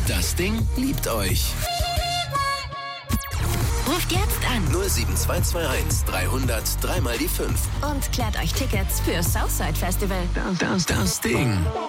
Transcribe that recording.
Das Ding liebt euch. Ruft jetzt an 07221 300 3 mal die 5. und klärt euch Tickets für Southside Festival. Das Ding.